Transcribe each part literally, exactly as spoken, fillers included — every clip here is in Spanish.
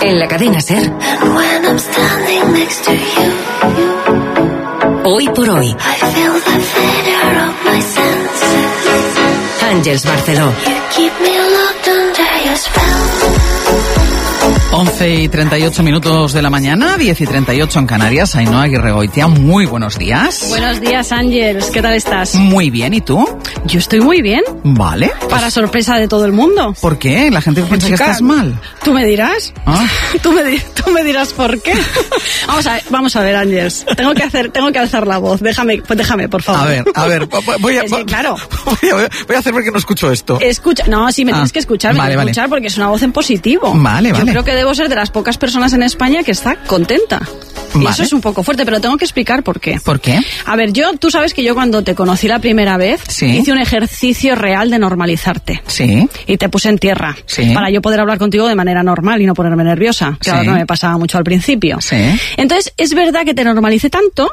En la cadena SER. Hoy por hoy. Àngels Barceló. once y treinta y ocho minutos de la mañana, diez y treinta y ocho en Canarias. Ainhoa Aguirregoitia, muy buenos días. Buenos días, Ángels. ¿Qué tal estás? Muy bien, ¿y tú? Yo estoy muy bien. Vale. Para pues, sorpresa de todo el mundo. ¿Por qué? La gente piensa Chica, que estás mal. ¿Tú me dirás? ¿Ah? ¿Tú, me di- ¿Tú me dirás por qué? Vamos a ver, vamos a ver, Ángels. Tengo que hacer, tengo que alzar la voz. Déjame, pues déjame, por favor. A ver, a ver, voy a, Es que, claro. voy a, voy a hacer porque no escucho esto. Escucha, no, sí me Ah, tienes que escuchar, me vale, tienes que vale. escuchar porque es una voz en positivo. Vale, Yo vale. creo que debo ser de las pocas personas en España que está contenta. Y Vale. eso es un poco fuerte, pero tengo que explicar por qué. ¿Por qué? A ver, yo, tú sabes que yo cuando te conocí la primera vez, Sí. hice un ejercicio real de normalizarte. Sí. Y te puse en tierra. Sí. Para yo poder hablar contigo de manera normal y no ponerme nerviosa. Que Sí. ahora no me pasaba mucho al principio. Sí. Entonces, es verdad que te normalicé tanto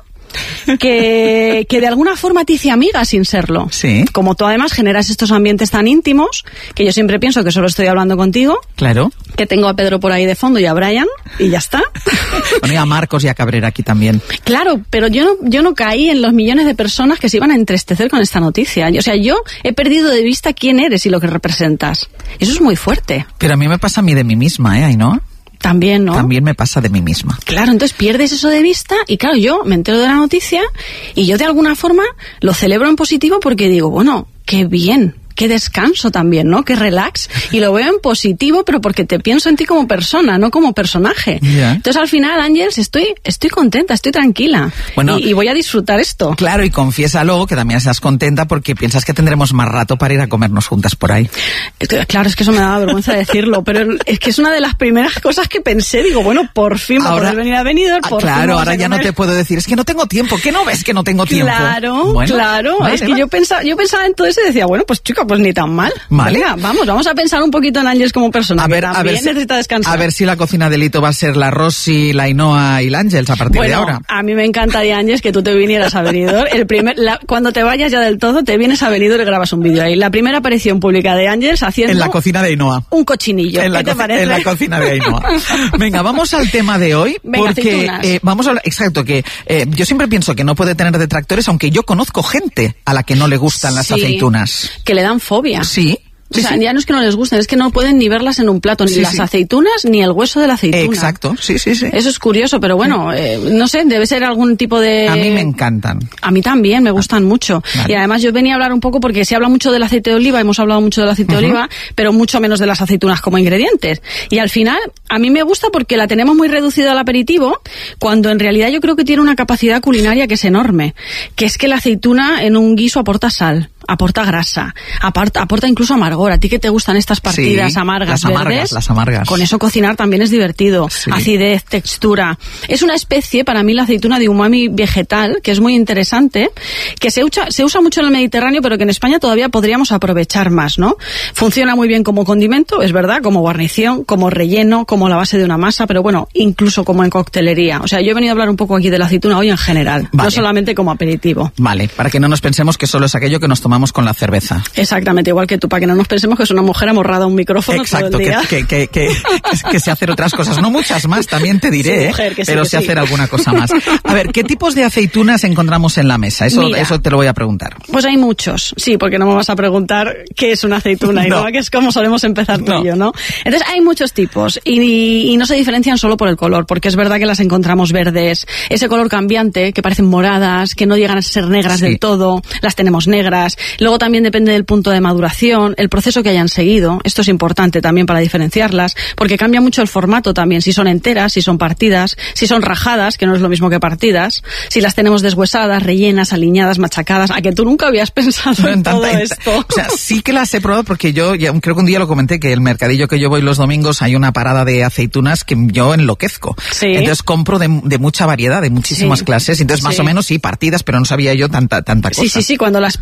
que, que de alguna forma te hice amiga sin serlo. Sí. Como tú además generas estos ambientes tan íntimos, que yo siempre pienso que solo estoy hablando contigo, Claro. que tengo a Pedro por ahí de fondo y a Brian, y ya está. Bueno, y a Marcos y a Cabrera aquí también. Claro, pero yo no, yo no caí en los millones de personas que se iban a entristecer con esta noticia. O sea, yo he perdido de vista quién eres y lo que representas. Eso es muy fuerte. Pero a mí me pasa a mí de mí misma, ¿eh, Ainhoa? También, ¿no? También me pasa de mí misma. Claro, entonces pierdes eso de vista y claro, yo me entero de la noticia y yo de alguna forma lo celebro en positivo porque digo, bueno, qué bien. Qué descanso también, ¿no? Qué relax. Y lo veo en positivo, pero porque te pienso en ti como persona, no como personaje. Ya. Entonces, al final, Ángels, estoy, estoy contenta, estoy tranquila. Bueno, y, y voy a disfrutar esto. Claro, y confiésalo que también estás contenta porque piensas que tendremos más rato para ir a comernos juntas por ahí. Es que, Claro, es que eso me daba vergüenza decirlo, pero es que es una de las primeras cosas que pensé. Digo, bueno, por fin va a poder venir a Benidorm. Ah, por fin claro, vamos ahora a ya no comer. te puedo decir, es que no tengo tiempo. ¿Qué no ves que no tengo tiempo? Claro, Bueno, claro. vale, es que vale. yo pensaba, yo pensaba en todo eso y decía, bueno, pues chica, pues ni tan mal. Vale. Venga, vamos, vamos a pensar un poquito en Ángels como persona. A que ver, a también ver, si, necesita descansar. a ver si la cocina del Hito va a ser la Rosy, la Ainhoa y la Ángels a partir bueno, de ahora. a mí me encantaría, Ángels, que tú te vinieras a Benidorm. El primer, la- cuando te vayas ya del todo, te vienes a Benidorm y grabas un vídeo ahí. La primera aparición pública de Ángels haciendo En la cocina de Ainhoa. un cochinillo. En la, ¿Qué te coci- parece? en la cocina de Ainhoa. Venga, vamos al tema de hoy. Venga, porque aceitunas. eh, vamos a hablar, exacto, que eh, yo siempre pienso que no puede tener detractores, aunque yo conozco gente a la que no le gustan las Sí, aceitunas. Que le dan fobia. Sí. O Sí, sea, sí. ya no es que no les gusten, es que no pueden ni verlas en un plato, ni Sí, las sí. aceitunas, ni el hueso de la aceituna. Exacto, sí, sí, sí. Eso es curioso, pero bueno, eh, no sé, debe ser algún tipo de... A mí me encantan. A mí también, me gustan mucho. Vale. Y además yo venía a hablar un poco porque se habla mucho del aceite de oliva, hemos hablado mucho del aceite de oliva, pero mucho menos de las aceitunas como ingredientes. Y al final, a mí me gusta porque la tenemos muy reducida al aperitivo, cuando en realidad yo creo que tiene una capacidad culinaria que es enorme. Que es que la aceituna en un guiso aporta sal, aporta grasa, aporta, aporta incluso amargor. A ti que te gustan estas partidas Sí, amargas, las amargas, verdes, las amargas. con eso cocinar también es divertido. Sí. Acidez, textura. Es una especie, para mí, la aceituna de umami vegetal, que es muy interesante, que se usa, se usa mucho en el Mediterráneo, pero que en España todavía podríamos aprovechar más, ¿no? Funciona muy bien como condimento, es verdad, como guarnición, como relleno, como la base de una masa, pero bueno, incluso como en coctelería. O sea, yo he venido a hablar un poco aquí de la aceituna hoy en general, Vale. no solamente como aperitivo. Vale, para que no nos pensemos que solo es aquello que nos tomamos con la cerveza. Exactamente, igual que tú, para que no nos pensemos que es una mujer amorrada a un micrófono Exacto, todo el que, día. que, que, que, que sé hacer otras cosas, no muchas más, también te diré, Sí, mujer, ¿eh? que sí, pero que sé sí. hacer alguna cosa más. A ver, ¿qué tipos de aceitunas encontramos en la mesa? Eso, Mira. eso te lo voy a preguntar. Pues hay muchos, sí, porque no me vas a preguntar qué es una aceituna, y No. no, que es como solemos empezar tú No. y yo, ¿no? Entonces hay muchos tipos y, y no se diferencian solo por el color, porque es verdad que las encontramos verdes, ese color cambiante, que parecen moradas, que no llegan a ser negras Sí. del todo, las tenemos negras. Luego también depende del punto de maduración, el proceso que hayan seguido, esto es importante también para diferenciarlas, porque cambia mucho el formato también, si son enteras, si son partidas, si son rajadas, que no es lo mismo que partidas, si las tenemos deshuesadas, rellenas, aliñadas, machacadas, a que tú nunca habías pensado en, en todo tanta- esto. O sea, sí que las he probado porque yo ya, creo que un día lo comenté, que el mercadillo que yo voy los domingos hay una parada de aceitunas que yo enloquezco. Sí. Entonces compro de, de mucha variedad, de muchísimas Sí. clases. Entonces más Sí. o menos sí, partidas, pero no sabía yo tanta, tanta cosa. Sí, sí, sí, cuando las pones enormes,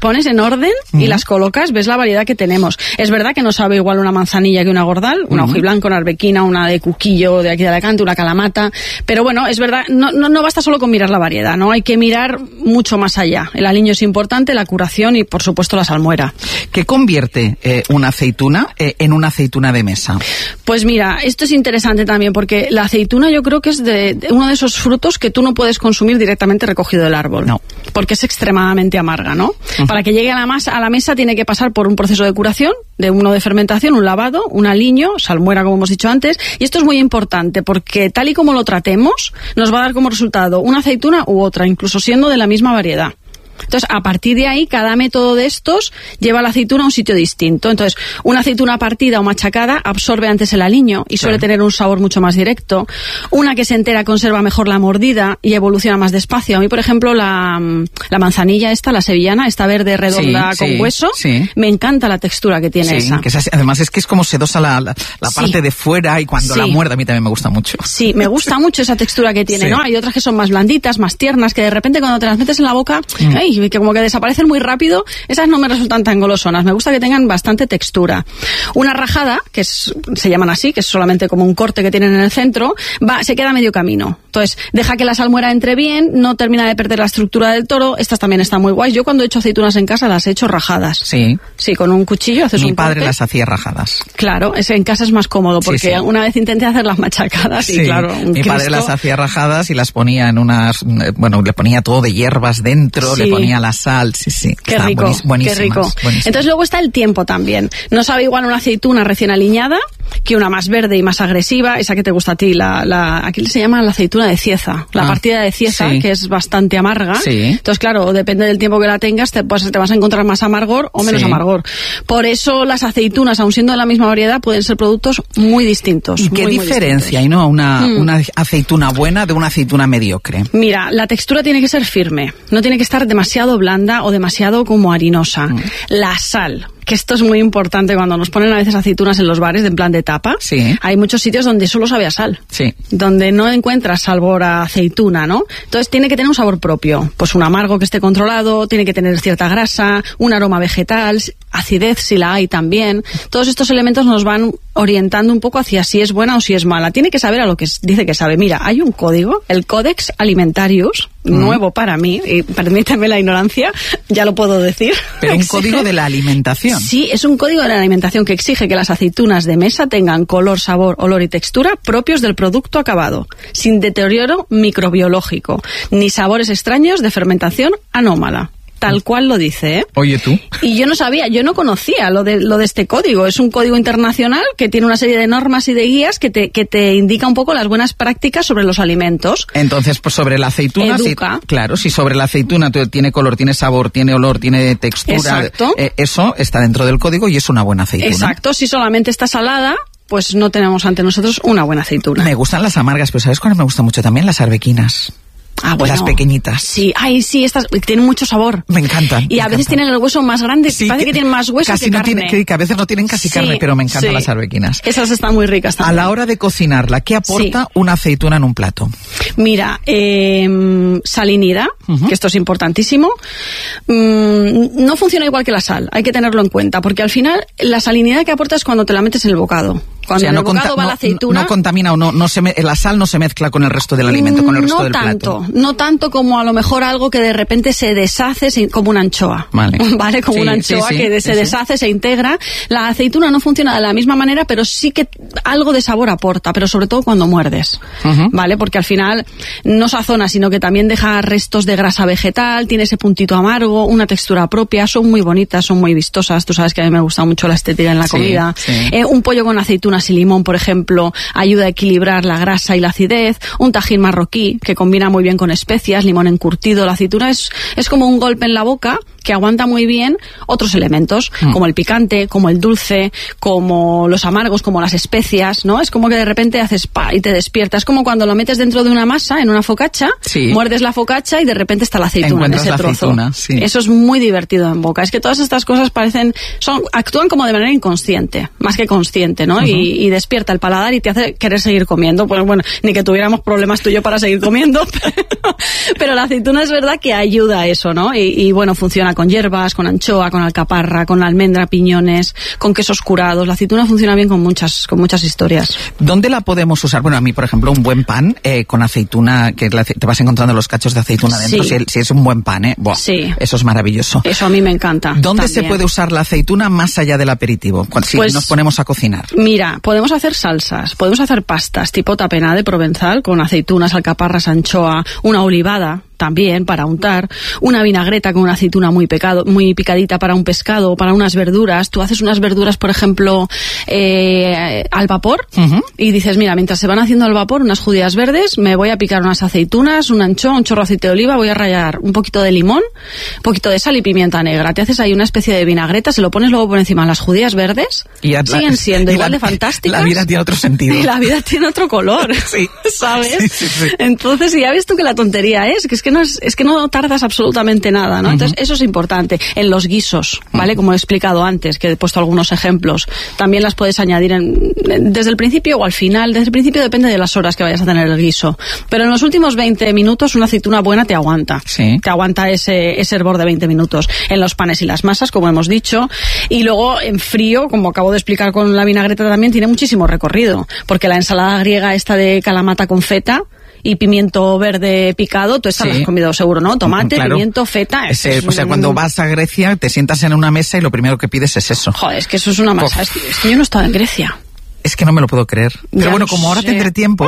orden y uh-huh. las colocas, ves la variedad que tenemos. Es verdad que no sabe igual una manzanilla que una gordal, una uh-huh. hojiblanca, una arbequina, una de cuquillo de aquí de Alicante, una calamata, pero bueno, es verdad, no, no, no basta solo con mirar la variedad, ¿no? Hay que mirar mucho más allá. El aliño es importante, la curación y, por supuesto, la salmuera. ¿Qué convierte eh, una aceituna eh, en una aceituna de mesa? Pues mira, esto es interesante también, porque la aceituna yo creo que es de, de uno de esos frutos que tú no puedes consumir directamente recogido del árbol. No. Porque es extremadamente amarga, ¿no? Uh-huh. Para que llegue a la, masa, a la mesa tiene que pasar por un proceso de curación, de uno de fermentación, un lavado, un aliño, salmuera, como hemos dicho antes, y esto es muy importante porque tal y como lo tratemos, nos va a dar como resultado una aceituna u otra, incluso siendo de la misma variedad. Entonces, a partir de ahí, cada método de estos lleva la aceituna a un sitio distinto. Entonces, una aceituna partida o machacada absorbe antes el aliño y suele sí. tener un sabor mucho más directo. Una que se entera conserva mejor la mordida y evoluciona más despacio. A mí, por ejemplo, la, la manzanilla esta, la sevillana, esta verde redonda sí, con sí, hueso, sí. me encanta la textura que tiene sí, esa. Que es así, además es que es como sedosa la, la, la parte sí. de fuera y cuando sí. la muerde a mí también me gusta mucho. Sí, me gusta mucho esa textura que tiene, sí. ¿no? Hay otras que son más blanditas, más tiernas, que de repente cuando te las metes en la boca, mm. ¡ay! Que como que desaparecen muy rápido, esas no me resultan tan golosonas. Me gusta que tengan bastante textura. Una rajada, que es, se llaman así, que es solamente como un corte que tienen en el centro, va, se queda a medio camino. Entonces, deja que la salmuera entre bien, no termina de perder la estructura del toro. Estas también están muy guays. Yo cuando he hecho aceitunas en casa las he hecho rajadas. Sí. Sí, con un cuchillo haces Mi un padre corte. las hacía rajadas. Claro, es, en casa es más cómodo, porque sí, sí. una vez intenté hacer las machacadas sí. y claro, un Mi Cristo. padre las hacía rajadas y las ponía en unas, bueno, le ponía todo de hierbas dentro, sí. le ponía la sal, sí, sí. Qué rico, qué rico. Buenísimas. Entonces luego está el tiempo también. No sabe igual una aceituna recién aliñada que una más verde y más agresiva, esa que te gusta a ti, la, la aquí se llama la aceituna de cieza, la ah, partida de cieza, sí. que es bastante amarga. Sí. Entonces, claro, depende del tiempo que la tengas, te, pues, te vas a encontrar más amargor o menos sí. amargor. Por eso las aceitunas, aun siendo de la misma variedad, pueden ser productos muy distintos. ¿Y qué muy, diferencia muy hay, no, una, mm. una aceituna buena de una aceituna mediocre? Mira, la textura tiene que ser firme, no tiene que estar demasiado blanda o demasiado como harinosa. Mm. La sal, que esto es muy importante cuando nos ponen a veces aceitunas en los bares de en plan de tapa. Sí. Hay muchos sitios donde solo sabe a sal. Sí. Donde no encuentras sabor a aceituna, ¿no? Entonces tiene que tener un sabor propio. Pues un amargo que esté controlado, tiene que tener cierta grasa, un aroma vegetal, acidez si la hay también. Todos estos elementos nos van orientando un poco hacia si es buena o si es mala. Tiene que saber a lo que dice que sabe. Mira, hay un código, el Codex Alimentarius, mm. nuevo para mí, y permíteme la ignorancia, ya lo puedo decir. Pero un código de la alimentación. Sí, es un código de la alimentación que exige que las aceitunas de mesa tengan color, sabor, olor y textura propios del producto acabado, sin deterioro microbiológico, ni sabores extraños de fermentación anómala. Tal cual lo dice, ¿eh? Oye, tú. Y yo no sabía, yo no conocía lo de lo de este código. Es un código internacional que tiene una serie de normas y de guías que te que te indica un poco las buenas prácticas sobre los alimentos. Entonces, pues sobre la aceituna, Educa. Si, claro, si sobre la aceituna tiene color, tiene sabor, tiene olor, tiene textura, exacto. Eh, eso está dentro del código y es una buena aceituna. Exacto, si solamente está salada, pues no tenemos ante nosotros una buena aceituna. Me gustan las amargas, pero ¿sabes cuáles me gustan mucho también? Las arbequinas. Ah, bueno. Las pequeñitas. Sí, ay, sí, estas tienen mucho sabor. Me encantan. Y me a veces encantan. tienen el hueso más grande, sí, parece que tienen más hueso casi que no carne. Tiene, que, que a veces no tienen casi sí, carne, pero me encantan sí. las arbequinas. Esas están muy ricas también. A la hora de cocinarla, ¿qué aporta sí. una aceituna en un plato? Mira, eh, salinidad, uh-huh. que esto es importantísimo. Mm, no funciona igual que la sal, hay que tenerlo en cuenta, porque al final la salinidad que aporta es cuando te la metes en el bocado. Cuando o sea, en no el bocado conta, va no, la aceituna... No contamina o no, no se me, la sal no se mezcla con el resto del alimento, con el resto no del tanto, plato. No tanto como a lo mejor algo que de repente se deshace se, como una anchoa. Vale. ¿Vale? Como sí, una anchoa sí, sí, que sí, se deshace, sí. se integra. La aceituna no funciona de la misma manera, pero sí que algo de sabor aporta, pero sobre todo cuando muerdes. Uh-huh. ¿Vale? Porque al final no sazona, sino que también deja restos de grasa vegetal, tiene ese puntito amargo, una textura propia, son muy bonitas, son muy vistosas. Tú sabes que a mí me gusta mucho la estética en la sí, comida. Sí. Eh, un pollo con aceitunas y limón, por ejemplo, ayuda a equilibrar la grasa y la acidez. Un tajín marroquí, que combina muy bien con especias, limón encurtido. La aceituna es, es como un golpe en la boca que aguanta muy bien otros elementos, mm. como el picante, como el dulce, como los amargos, como las especias, ¿no? Es como que de repente haces pa y te despiertas. Es como cuando lo metes dentro de una masa, en una focaccia, sí. muerdes la focaccia y de repente está la aceituna en ese la trozo. Aceituna, sí. Eso es muy divertido en boca. Es que todas estas cosas parecen, son, actúan como de manera inconsciente, más que consciente, ¿no? Uh-huh. y, y despierta el paladar y te hace querer seguir comiendo. Pues bueno, ni que tuviéramos problemas tú y yo para seguir comiendo, pero, pero la aceituna es verdad que ayuda a eso, ¿no? Y, y bueno, funciona funciona con hierbas, con anchoa, con alcaparra, con almendra, piñones, con quesos curados. La aceituna funciona bien con muchas, con muchas historias. ¿Dónde la podemos usar? Bueno, a mí, por ejemplo, un buen pan eh, con aceituna, que la, te vas encontrando los cachos de aceituna dentro, sí. si, si es un buen pan, ¿eh? Buah, sí. Eso es maravilloso. Eso a mí me encanta. ¿Dónde también. se puede usar la aceituna más allá del aperitivo? Si pues, nos ponemos a cocinar. Mira, podemos hacer salsas, podemos hacer pastas tipo tapenade provenzal con aceitunas, alcaparras, anchoa, una olivada también para untar, una vinagreta con una aceituna muy pecado, muy picadita para un pescado, para unas verduras. Tú haces unas verduras, por ejemplo, eh, al vapor, uh-huh. y dices, mira, mientras se van haciendo al vapor unas judías verdes, me voy a picar unas aceitunas, una anchoa, un chorro de aceite de oliva, voy a rallar un poquito de limón, un poquito de sal y pimienta negra. Te haces ahí una especie de vinagreta, se lo pones luego por encima de las judías verdes, y la, siguen siendo igual la, de fantásticas. La vida tiene otro sentido. Y la vida tiene otro color, sí. ¿sabes? Sí, sí, sí. Entonces, ya ves tú que la tontería es, que es que no es, es que no tardas absolutamente nada, ¿no? Uh-huh. Entonces, eso es importante. En los guisos, ¿vale? Uh-huh. Como he explicado antes, que he puesto algunos ejemplos, también las puedes añadir en, desde el principio o al final. Desde el principio depende de las horas que vayas a tener el guiso. Pero en los últimos veinte minutos, una aceituna buena te aguanta. Sí. Te aguanta ese, ese hervor de veinte minutos. En los panes y las masas, como hemos dicho. Y luego, en frío, como acabo de explicar con la vinagreta también, tiene muchísimo recorrido. Porque la ensalada griega esta de calamata con feta y pimiento verde picado, tú esta sí. la has comido seguro, ¿no? Tomate, claro. pimiento, feta. Ese, es o sea, un... cuando vas a Grecia, te sientas en una mesa y lo primero que pides es eso. Joder, es que eso es una masa. Es que, es que yo no he estado en Grecia. Es que no me lo puedo creer. Pero ya bueno, como ahora sé. tendré tiempo...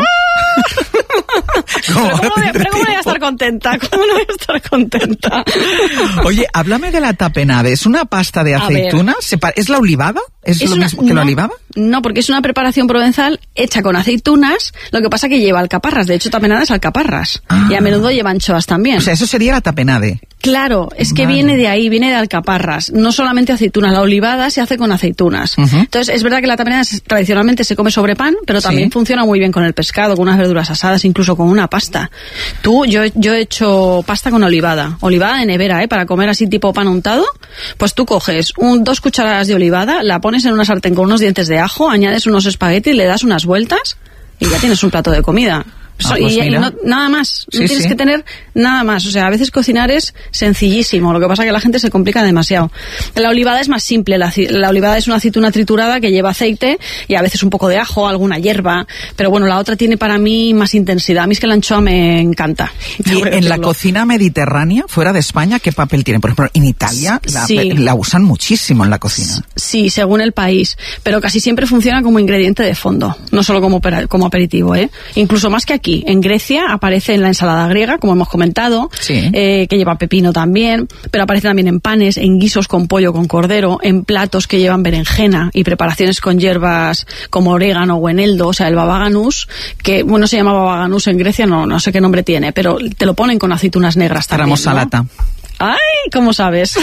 ¿Pero cómo, voy, pero ¿cómo no voy a estar contenta? ¿Cómo no voy a estar contenta? Oye, háblame de la tapenade. ¿Es una pasta de aceituna? ¿Es la olivada? ¿Es, es lo una, mismo que no, la olivada? No, porque es una preparación provenzal hecha con aceitunas, lo que pasa que lleva alcaparras. De hecho, tapenade es alcaparras. Ah. Y a menudo lleva anchoas también. O sea, eso sería la tapenade. Claro, es que vale. viene de ahí, viene de alcaparras. No solamente aceitunas, la olivada se hace con aceitunas. Uh-huh. Entonces, es verdad que la tapenade tradicionalmente se come sobre pan, pero también sí. funciona muy bien con el pescado, con unas verduras asadas, incluso con una pasta. Tú, yo, yo he hecho pasta con olivada. Olivada de nevera, ¿eh? Para comer así tipo pan untado. Pues tú coges un, dos cucharadas de olivada, la pones en una sartén con unos dientes de ajo, añades unos espaguetis, le das unas vueltas y ya tienes un plato de comida. Ah, pues y, y no, nada más, no sí, tienes sí. que tener nada más. O sea, a veces cocinar es sencillísimo, lo que pasa es que la gente se complica demasiado. La olivada es más simple, la, la olivada es una aceituna triturada que lleva aceite y a veces un poco de ajo, alguna hierba, pero bueno, la otra tiene para mí más intensidad. A mí es que la anchoa me encanta. Y en la cocina mediterránea, fuera de España, ¿qué papel tiene? Por ejemplo, en Italia la, sí. la usan muchísimo en la cocina. Sí, según el país, pero casi siempre funciona como ingrediente de fondo, no solo como, como aperitivo, ¿eh? Incluso más que aquí. En Grecia aparece en la ensalada griega, como hemos comentado, sí. eh, que lleva pepino también, pero aparece también en panes, en guisos con pollo, con cordero, en platos que llevan berenjena y preparaciones con hierbas como orégano o eneldo, o sea, el baba ganús, que bueno, se llama baba ganús en Grecia, no, no sé qué nombre tiene, pero te lo ponen con aceitunas negras también, Ramos salata. ¿no? ¡Ay! ¿Cómo sabes?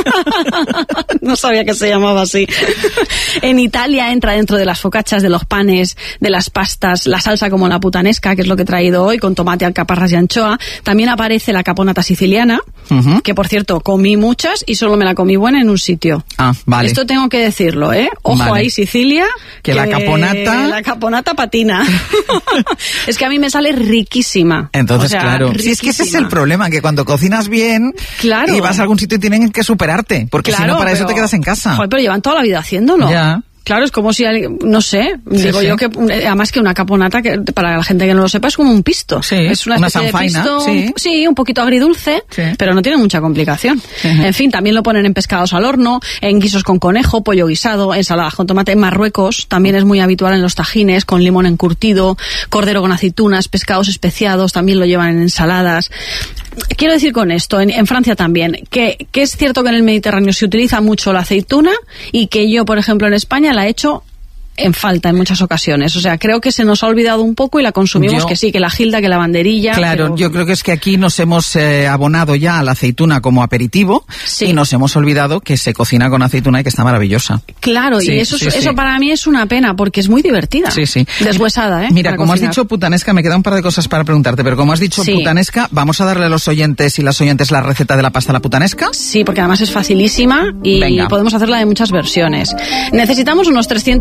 No sabía que se llamaba así. En Italia entra dentro de las focaccias, de los panes, de las pastas, la salsa como la putanesca, que es lo que he traído hoy, con tomate, alcaparras y anchoa. También aparece la caponata siciliana, uh-huh. que por cierto, comí muchas y solo me la comí buena en un sitio. Ah, vale. Esto tengo que decirlo, ¿eh? Ojo vale. ahí, Sicilia. Que, que la caponata... La caponata patina. Es que a mí me sale riquísima. Entonces, o sea, claro. Riquísima. Si es que ese es el problema, que cuando cocinas bien... Claro. Y vas a algún sitio y tienen que superarte, porque claro, si no para pero, eso te quedas en casa. Joder, pero llevan toda la vida haciéndolo. Ya. Claro, es como si, no sé, sí, digo sí. yo que, además que una caponata, que para la gente que no lo sepa, es como un pisto. Sí, es una, una especie sanfaina, de pisto, sí. sí, un poquito agridulce, sí. pero no tiene mucha complicación. Uh-huh. En fin, también lo ponen en pescados al horno, en guisos con conejo, pollo guisado, ensaladas con tomate. En Marruecos también es muy habitual en los tajines, con limón encurtido, cordero con aceitunas, pescados especiados, también lo llevan en ensaladas. Quiero decir con esto, en, en Francia también, que, que es cierto que en el Mediterráneo se utiliza mucho la aceituna y que yo, por ejemplo, en España la he hecho en falta en muchas ocasiones. O sea, creo que se nos ha olvidado un poco y la consumimos yo, que sí, que la gilda, que la banderilla. Claro, pero... yo creo que es que aquí nos hemos eh, abonado ya a la aceituna como aperitivo sí. y nos hemos olvidado que se cocina con aceituna y que está maravillosa. Claro, sí, y eso, sí, eso sí. para mí es una pena porque es muy divertida. Sí, sí. Deshuesada, ¿eh? Mira, para como cocinar. has dicho putanesca, me queda un par de cosas para preguntarte, pero como has dicho sí. putanesca, ¿vamos a darle a los oyentes y las oyentes la receta de la pasta a la putanesca? Sí, porque además es facilísima y Venga. podemos hacerla de muchas versiones. Necesitamos unos trescientos gramos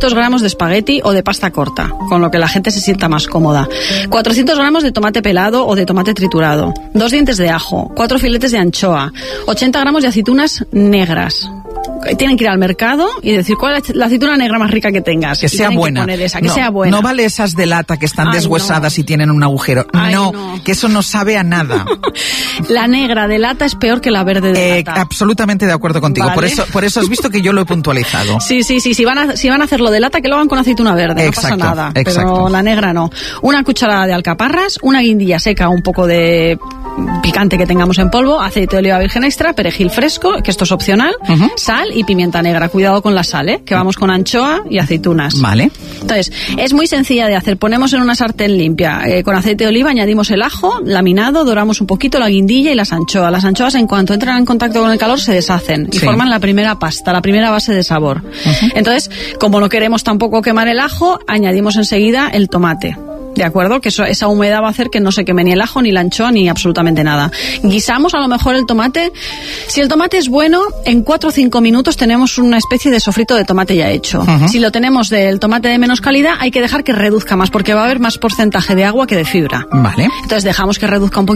de espagueti o de pasta corta, con lo que la gente se sienta más cómoda. cuatrocientos gramos de tomate pelado o de tomate triturado, dos dientes de ajo, cuatro filetes de anchoa, ochenta gramos de aceitunas negras. Tienen que ir al mercado y decir cuál es la aceituna negra más rica que tengas. Que sea buena. Que poner esa, que no, sea buena. No vale esas de lata que están Ay, deshuesadas no. y tienen un agujero. Ay, no, no, que eso no sabe a nada. La negra de lata es peor que la verde de eh, lata. Absolutamente de acuerdo contigo. Vale. Por eso, por eso has visto que yo lo he puntualizado. Sí, sí, sí. Si van a, si van a hacerlo de lata, que lo hagan con aceituna verde. Exacto, no pasa nada. exacto. Pero la negra no. Una cucharada de alcaparras, una guindilla seca, un poco de picante que tengamos en polvo, aceite de oliva virgen extra, perejil fresco, que esto es opcional, uh-huh. sal y pimienta negra. Cuidado con la sal, ¿eh? Que vamos con anchoa y aceitunas. Vale. Entonces, es muy sencilla de hacer. Ponemos en una sartén limpia, eh, con aceite de oliva, añadimos el ajo laminado, doramos un poquito la guindilla y las anchoas. Las anchoas, en cuanto entran en contacto con el calor, se deshacen y sí. forman la primera pasta, la primera base de sabor. Uh-huh. Entonces, como no queremos tampoco quemar el ajo, añadimos enseguida el tomate. ¿De acuerdo? Que eso, esa humedad va a hacer que no se queme ni el ajo, ni la anchoa, ni absolutamente nada. Guisamos a lo mejor el tomate. Si el tomate es bueno, en cuatro o cinco minutos tenemos una especie de sofrito de tomate ya hecho. Uh-huh. Si lo tenemos del tomate de menos calidad, hay que dejar que reduzca más, porque va a haber más porcentaje de agua que de fibra. Vale. Entonces dejamos que reduzca un poquito